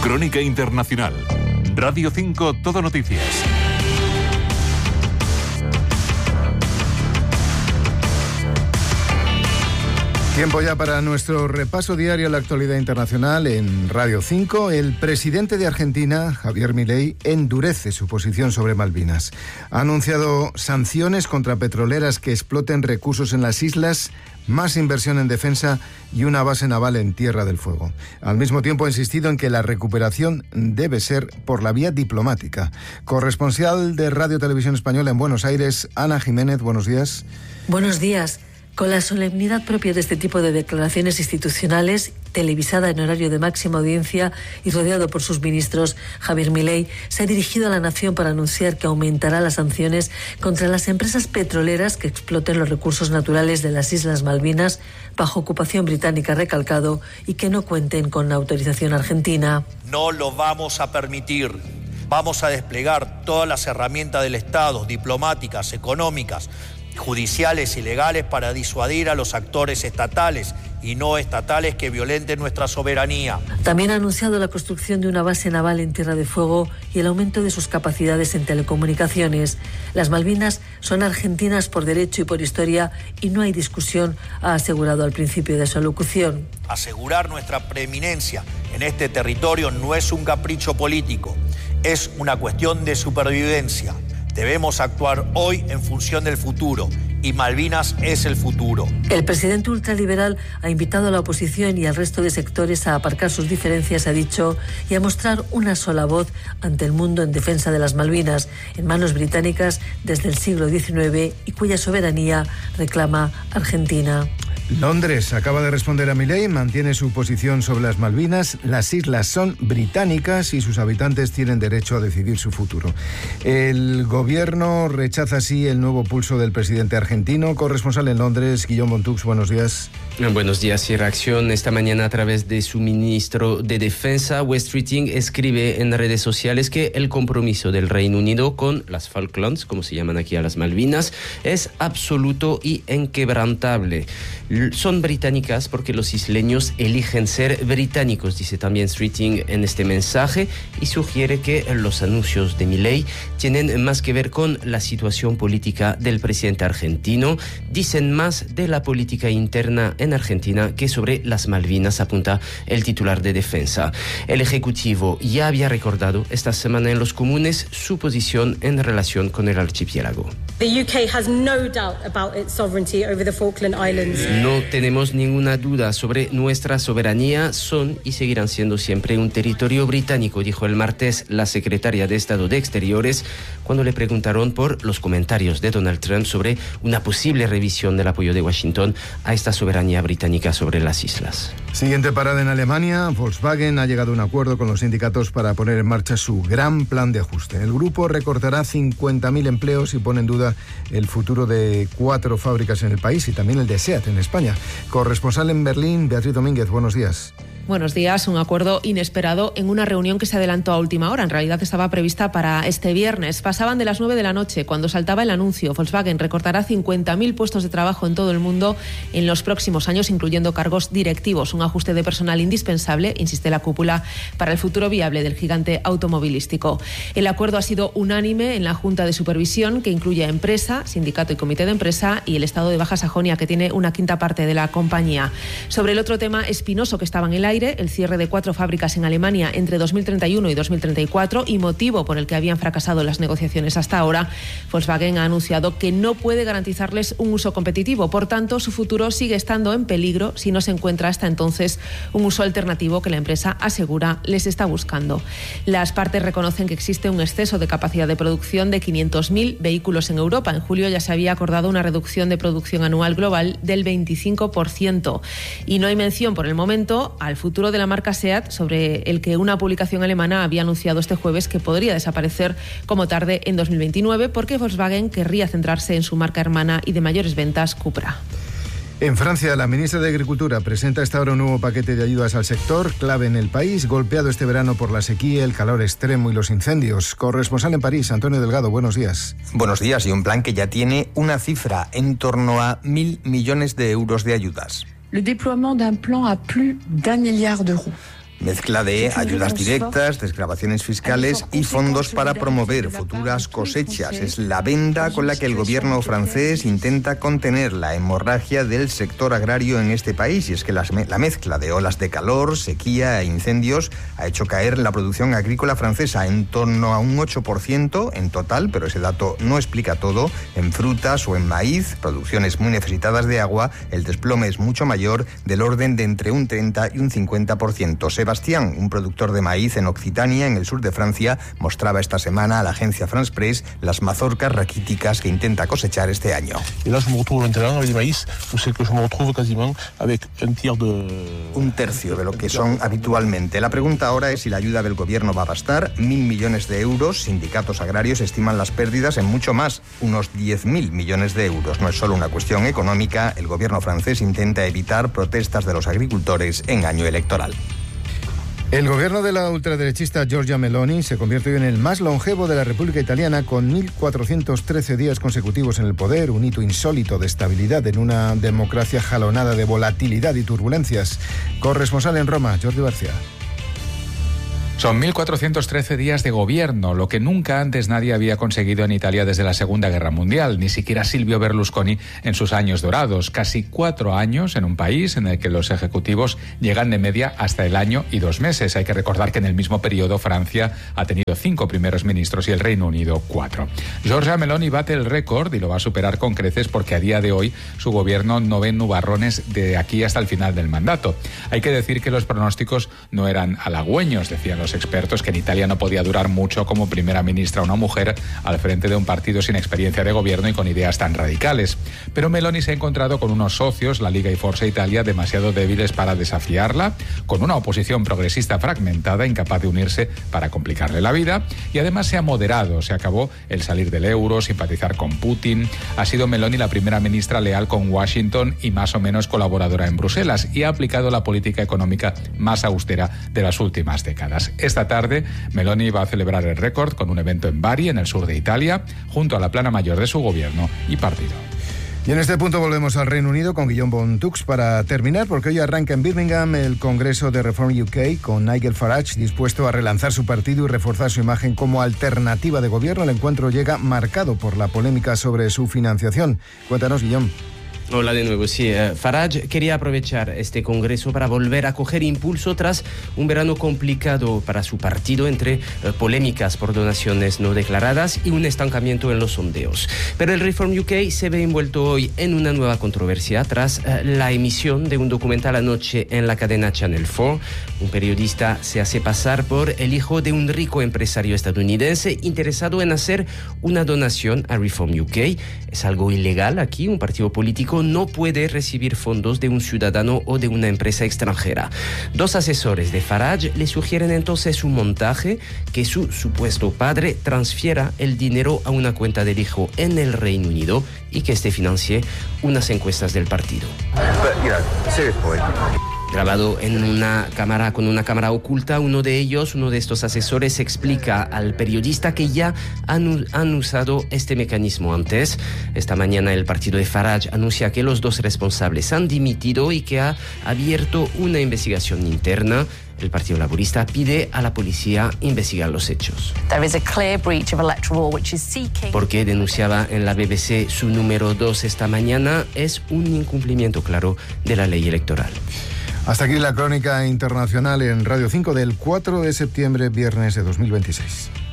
Crónica Internacional. Radio 5 Todo Noticias. Tiempo ya para nuestro repaso diario a la actualidad internacional en Radio 5. El presidente de Argentina, Javier Milei, endurece su posición sobre Malvinas. Ha anunciado sanciones contra petroleras que exploten recursos en las islas, más inversión en defensa y una base naval en Tierra del Fuego. Al mismo tiempo ha insistido en que la recuperación debe ser por la vía diplomática. Corresponsal de Radio Televisión Española en Buenos Aires, Ana Jiménez, buenos días. Buenos días. Con la solemnidad propia de este tipo de declaraciones institucionales, televisada en horario de máxima audiencia y rodeado por sus ministros, Javier Milei se ha dirigido a la nación para anunciar que aumentará las sanciones contra las empresas petroleras que exploten los recursos naturales de las Islas Malvinas bajo ocupación británica, recalcado, y que no cuenten con la autorización argentina. No lo vamos a permitir. Vamos a desplegar todas las herramientas del Estado, diplomáticas, económicas, judiciales y legales para disuadir a los actores estatales y no estatales que violenten nuestra soberanía. También ha anunciado la construcción de una base naval en Tierra de Fuego y el aumento de sus capacidades en telecomunicaciones. Las Malvinas son argentinas por derecho y por historia y no hay discusión, ha asegurado al principio de su alocución. Asegurar nuestra preeminencia en este territorio no es un capricho político, es una cuestión de supervivencia. Debemos actuar hoy en función del futuro, y Malvinas es el futuro. El presidente ultraliberal ha invitado a la oposición y al resto de sectores a aparcar sus diferencias, ha dicho, y a mostrar una sola voz ante el mundo en defensa de las Malvinas, en manos británicas desde el siglo XIX y cuya soberanía reclama Argentina. Londres acaba de responder a Milei, mantiene su posición sobre las Malvinas. Las islas son británicas y sus habitantes tienen derecho a decidir su futuro. El gobierno rechaza así el nuevo pulso del presidente argentino. Corresponsal en Londres, Guillaume Montux, buenos días. Buenos días. Y reacción esta mañana a través de su ministro de Defensa. West Streeting escribe en redes sociales que el compromiso del Reino Unido con las Falklands, como se llaman aquí a las Malvinas, es absoluto y inquebrantable. Son británicas porque los isleños eligen ser británicos, dice también Streeting en este mensaje, y sugiere que los anuncios de Milei tienen más que ver con la situación política del presidente argentino. Dicen más de la política interna en Argentina que sobre las Malvinas, apunta el titular de Defensa. El Ejecutivo ya había recordado esta semana en los comunes su posición en relación con el archipiélago. The UK has no doubt about its sovereignty over the Falkland Islands. No tenemos ninguna duda sobre nuestra soberanía. Son y seguirán siendo siempre un territorio británico, dijo el martes la secretaria de Estado de Exteriores cuando le preguntaron por los comentarios de Donald Trump sobre una posible revisión del apoyo de Washington a esta soberanía británica sobre las islas. Siguiente parada en Alemania. Volkswagen ha llegado a un acuerdo con los sindicatos para poner en marcha su gran plan de ajuste. El grupo recortará 50.000 empleos y pone en duda el futuro de 4 fábricas en el país y también el de SEAT en España. Corresponsal en Berlín, Beatriz Domínguez, buenos días. Buenos días. Un acuerdo inesperado en una reunión que se adelantó a última hora. En realidad estaba prevista para este viernes. Pasaban de las 9 de la noche cuando saltaba el anuncio. Volkswagen recortará 50.000 puestos de trabajo en todo el mundo en los próximos años, incluyendo cargos directivos. Un ajuste de personal indispensable, insiste la cúpula, para el futuro viable del gigante automovilístico. El acuerdo ha sido unánime en la Junta de Supervisión, que incluye a empresa, sindicato y comité de empresa, y el Estado de Baja Sajonia, que tiene una quinta parte de la compañía. Sobre el otro tema espinoso que estaba en el aire, el cierre de 4 fábricas en Alemania entre 2031 y 2034 y motivo por el que habían fracasado las negociaciones hasta ahora, Volkswagen ha anunciado que no puede garantizarles un uso competitivo. Por tanto, su futuro sigue estando en peligro si no se encuentra hasta entonces un uso alternativo que la empresa asegura les está buscando. Las partes reconocen que existe un exceso de capacidad de producción de 500.000 vehículos en Europa. En julio ya se había acordado una reducción de producción anual global del 25%. Y no hay mención por el momento al futuro de la marca SEAT, sobre el que una publicación alemana había anunciado este jueves que podría desaparecer como tarde en 2029 porque Volkswagen querría centrarse en su marca hermana y de mayores ventas, Cupra. En Francia, la ministra de Agricultura presenta esta hora un nuevo paquete de ayudas al sector, clave en el país, golpeado este verano por la sequía, el calor extremo y los incendios. Corresponsal en París, Antonio Delgado, buenos días. Buenos días, y un plan que ya tiene una cifra, en torno a 1.000 millones de euros de ayudas. Le déploiement d'un plan à plus d'1 milliard d'euros. Mezcla de ayudas directas, desgravaciones fiscales y fondos para promover futuras cosechas. Es la venda con la que el gobierno francés intenta contener la hemorragia del sector agrario en este país. Y es que la mezcla de olas de calor, sequía e incendios ha hecho caer la producción agrícola francesa en torno a un 8% en total, pero ese dato no explica todo. En frutas o en maíz, producciones muy necesitadas de agua, el desplome es mucho mayor, del orden de entre un 30 y un 50%. Sebastián, un productor de maíz en Occitania, en el sur de Francia, mostraba esta semana a la agencia France Press las mazorcas raquíticas que intenta cosechar este año. Un tercio de lo que son habitualmente. La pregunta ahora es si la ayuda del gobierno va a bastar. 1.000 millones de euros. Sindicatos agrarios estiman las pérdidas en mucho más, unos 10.000 millones de euros. No es solo una cuestión económica. El gobierno francés intenta evitar protestas de los agricultores en año electoral. El gobierno de la ultraderechista Giorgia Meloni se convierte en el más longevo de la República Italiana, con 1.413 días consecutivos en el poder, un hito insólito de estabilidad en una democracia jalonada de volatilidad y turbulencias. Corresponsal en Roma, Jordi García. Son 1.413 días de gobierno, lo que nunca antes nadie había conseguido en Italia desde la Segunda Guerra Mundial, ni siquiera Silvio Berlusconi en sus años dorados. Casi 4 años en un país en el que los ejecutivos llegan de media hasta el año y 2 meses. Hay que recordar que en el mismo periodo Francia ha tenido 5 primeros ministros y el Reino Unido 4. Giorgia Meloni bate el récord y lo va a superar con creces porque a día de hoy su gobierno no ve nubarrones de aquí hasta el final del mandato. Hay que decir que los pronósticos no eran halagüeños, decían los expertos, que en Italia no podía durar mucho como primera ministra una mujer al frente de un partido sin experiencia de gobierno y con ideas tan radicales. Pero Meloni se ha encontrado con unos socios, la Liga y Forza Italia, demasiado débiles para desafiarla, con una oposición progresista fragmentada, incapaz de unirse para complicarle la vida, y además se ha moderado, se acabó el salir del euro, simpatizar con Putin. Ha sido Meloni la primera ministra leal con Washington y más o menos colaboradora en Bruselas, y ha aplicado la política económica más austera de las últimas décadas. Esta tarde, Meloni va a celebrar el récord con un evento en Bari, en el sur de Italia, junto a la plana mayor de su gobierno y partido. Y en este punto volvemos al Reino Unido con Guillaume Bontux para terminar, porque hoy arranca en Birmingham el Congreso de Reform UK con Nigel Farage dispuesto a relanzar su partido y reforzar su imagen como alternativa de gobierno. El encuentro llega marcado por la polémica sobre su financiación. Cuéntanos, Guillaume. Hola de nuevo, sí. Farage quería aprovechar este congreso para volver a coger impulso tras un verano complicado para su partido entre polémicas por donaciones no declaradas y un estancamiento en los sondeos. Pero el Reform UK se ve envuelto hoy en una nueva controversia tras la emisión de un documental anoche en la cadena Channel 4. Un periodista se hace pasar por el hijo de un rico empresario estadounidense interesado en hacer una donación a Reform UK. Es algo ilegal aquí. Un partido político no puede recibir fondos de un ciudadano o de una empresa extranjera. 2 asesores de Farage le sugieren entonces un montaje: que su supuesto padre transfiera el dinero a una cuenta del hijo en el Reino Unido y que este financie unas encuestas del partido. Grabado en una cámara, con una cámara oculta, uno de estos asesores explica al periodista que ya han usado este mecanismo antes. Esta mañana el partido de Farage anuncia que los 2 responsables han dimitido y que ha abierto una investigación interna. El Partido Laborista pide a la policía investigar los hechos. Porque denunciaba en la BBC su número 2 esta mañana, es un incumplimiento claro de la ley electoral. Hasta aquí la crónica internacional en Radio 5 del 4 de septiembre, viernes de 2026.